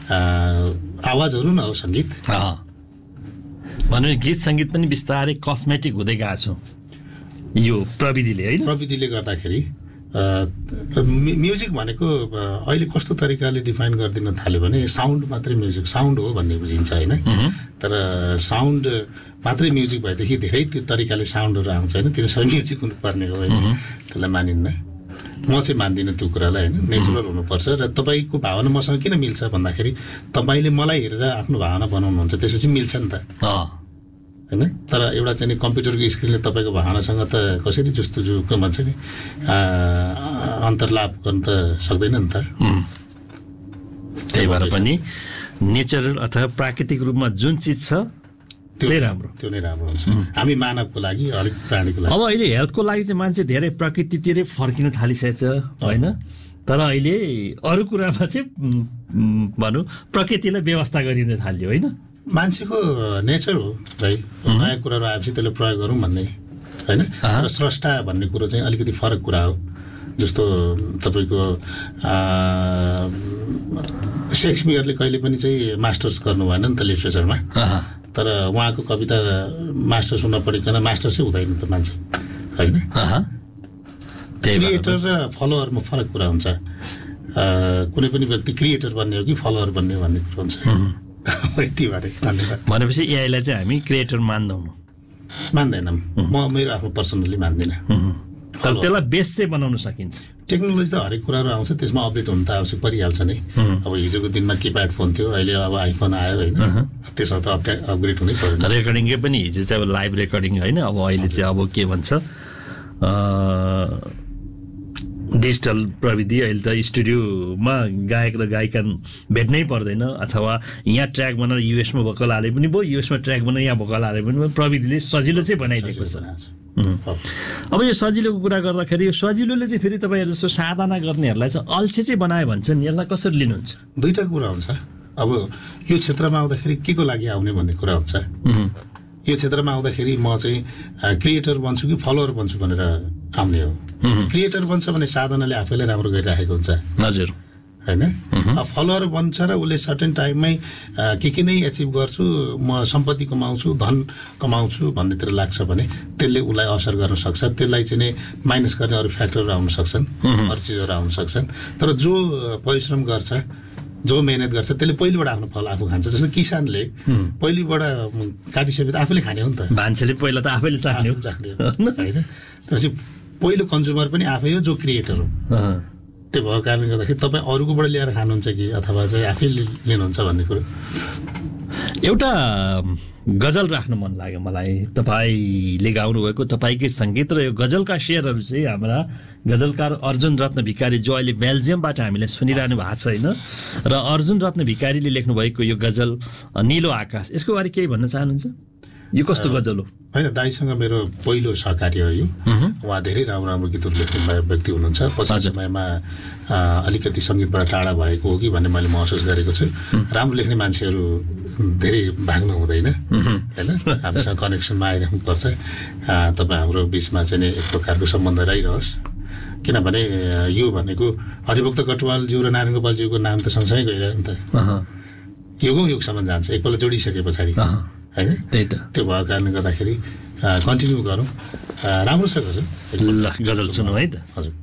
आवाजहरू न हो सङ्गीत। भनौँ गीत सङ्गीत पनि बिस्तारै कस्मेटिक हुँदै गएको छ यो प्रविधिले, होइन? प्रविधिले गर्दाखेरि म्युजिक भनेको अहिले कस्तो तरिकाले डिफाइन गरिदिन थाल्यो भने साउन्ड मात्रै म्युजिक साउन्ड हो भन्ने बुझिन्छ, होइन? तर साउन्ड मात्रै म्युजिक भएदेखि धेरै त्यो तरिकाले साउन्डहरू आउँछ, होइन? त्यो सबै म्युजिक हुनुपर्ने हो, होइन? त्यसलाई मानिन्न। म चाहिँ मान्दिनँ त्यो कुरालाई, होइन? नेचुरल हुनुपर्छ। र तपाईँको भावना मसँग किन मिल्छ भन्दाखेरि तपाईँले मलाई हेरेर आफ्नो भावना बनाउनुहुन्छ, त्यसपछि मिल्छ नि त, होइन? तर एउटा चाहिँ कम्प्युटरको स्क्रिनले तपाईँको भावनासँग त कसरी जस्तो के भन्छ नि अन्तर्लाप गर्न त सक्दैन नि त। त्यही भएर पनि नेचरल अथवा प्राकृतिक रूपमा जुन चिज छ त्यो नै राम्रो हुन्छ हामी मानवको लागि, हरेक प्राणीको लागि। अब अहिले हेल्थको लागि चाहिँ मान्छे धेरै प्रकृतितिरै फर्किन थालिसकेको छ, होइन? तर अहिले अरू कुरामा चाहिँ भनौँ प्रकृतिलाई व्यवस्था गरिन थाल्यो, होइन? मान्छेको नेचर हो भाइ, नयाँ कुराहरू आएपछि त्यसले प्रयोग गरौँ भन्ने, होइन? र स्रष्टा भन्ने कुरो चाहिँ अलिकति फरक कुरा हो। जस्तो तपाईँको सेक्सपियरले कहिले पनि चाहिँ मास्टर्स गर्नु भएन नि त लिट्रेचरमा, तर उहाँको कविता मास्टर्स हुन पढिकन मास्टर्सै हुँदैन त मान्छे, होइन? क्रिएटर र फलोवरमा फरक कुरा हुन्छ। कुनै पनि व्यक्ति क्रिएटर बन्ने हो कि फलोवर बन्ने हो भन्ने कुरो हुन्छ। यति भरे धन्यवाद। भनेपछि एआईलाई चाहिँ हामी क्रिएटर मान्दैनौँ। म मेरो आफ्नो पर्सनली मान्दिनँ। तर त्यसलाई बेस चाहिँ बनाउन सकिन्छ। टेक्नोलोजी त हरेक कुराहरू आउँछ, त्यसमा अपडेट हुन त आवश्यक परिहाल्छ नै। अब हिजोको दिनमा किप्याड फोन थियो, अहिले अब आइफोन आयो, होइन? त्यसमा त अपग्रेड हुनै पर्यो। रेकर्डिङकै पनि हिजो चाहिँ अब लाइभ रेकर्डिङ, होइन? अब अहिले चाहिँ अब के भन्छ डिजिटल प्रविधि। अहिले त स्टुडियोमा गायक र गायिका भेट्नै पर्दैन, अथवा यहाँ ट्र्याक बनाएर युएसमा भोकल हाले पनि भयो, युएसमा ट्र्याक बनाएर यहाँ भोकल हाले पनि भयो। प्रविधिले सजिलो चाहिँ बनाइदिएको छ। अब यो सजिलोको कुरा गर्दाखेरि यो सजिलोले चाहिँ फेरि तपाईँहरू जस्तो साधना गर्नेहरूलाई चाहिँ अल्छे चाहिँ बनायो भन्छ नि, यसलाई कसरी लिनुहुन्छ? दुईवटा कुरा हुन्छ। अब यो क्षेत्रमा आउँदाखेरि के को लागि आउने भन्ने कुरा हुन्छ। यो क्षेत्रमा आउँदाखेरि म चाहिँ क्रिएटर बन्छु कि फलोवर बन्छु भनेर आउने हो। क्रिएटर बन्छ भने साधनाले आफैलाई राम्रो गरिराखेको हुन्छ, हजुर, होइन? फलोवर बन्छ र उसले सर्टेन टाइममै के नै एचिभ गर्छु, म सम्पत्ति कमाउँछु, धन कमाउँछु भन्नेतिर लाग्छ भने त्यसले उसलाई असर गर्न सक्छ। त्यसलाई चाहिँ माइनस गर्ने अरू फ्याक्टरहरू आउन सक्छन्, अरू चिजहरू आउन सक्छन्। तर जो परिश्रम गर्छ, जो मेहनत गर्छ, त्यसले पहिलेबाट आफ्नो फल आफू खान्छ। जस्तो किसानले पहिलेबाट काटिसकेपछि आफूले खाने हो नि त। मान्छेले पहिला त आफैले चाख्ने हो, होइन? त्यसपछि पहिलो कन्ज्युमर पनि आफै हो, जो क्रिएटर हो। त्यो भएको कारणले गर्दाखेरि तपाईँ अरूकोबाट ल्याएर खानुहुन्छ कि अथवा चाहिँ आफै लिनुहुन्छ भन्ने कुरो। एउटा गजल राख्न मन लाग्यो मलाई, तपाईँले गाउनुभएको तपाईँकै सङ्गीत र यो गजलका शेरहरू चाहिँ हाम्रा गजलकार अर्जुन रत्न भिकारी, जो अहिले बेल्जियमबाट हामीलाई सुनिरहनु भएको छ, होइन? र अर्जुन रत्न भिकारीले लेख्नुभएको यो गजल निलो आकाश, यसको बारे केही भन्न चाहनुहुन्छ? यो कस्तो गजल हो? होइन, दाइसँग मेरो पहिलो सहकार्य हो यो। उहाँ धेरै राम्रो गीतहरू लेख्ने व्यक्ति हुनुहुन्छ। पछिल्लो समयमा अलिकति सङ्गीतबाट टाढा भएको हो कि भन्ने मैले महसुस गरेको छु। राम्रो लेख्ने मान्छेहरू धेरै भाग्नु हुँदैन, होइन? हामीसँग कनेक्सनमा आइरहनुपर्छ। तपाईँ हाम्रो बिचमा चाहिँ एक प्रकारको सम्बन्ध रहिरहोस्, किनभने यो भनेको हरिभक्त कटुवालज्यू र नारायण गोपालज्यूको नाम त सँगसँगै गइरह्यो नि त, युगौँ युगसम्म जान्छ एकपल्ट जोडिसके पछाडि, होइन? त्यही त। त्यो भएको कारणले गर्दाखेरि कन्टिन्यू गरौँ। राम्रो छ गजल। ल गजल सुनौँ है त। हजुर।